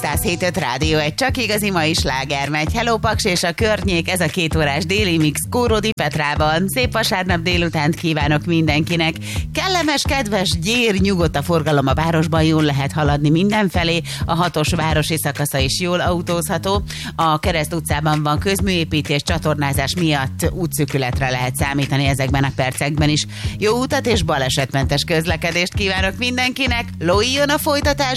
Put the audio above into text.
107.5 Rádió, egy csak igazi mai sláger megy. Hello Paks és a környék, ez a 2 órás déli mix Kórodi Petrával. Szép vasárnap délutánt kívánok mindenkinek. Kellemes, kedves, gyér, nyugodt a forgalom a városban, jól lehet haladni mindenfelé. A 6-os városi szakasza is jól autózható. A Kereszt utcában van közműépítés, csatornázás miatt útszűkületre lehet számítani ezekben a percekben is. Jó utat és balesetmentes közlekedést kívánok mindenkinek. Lójjon a folytatás!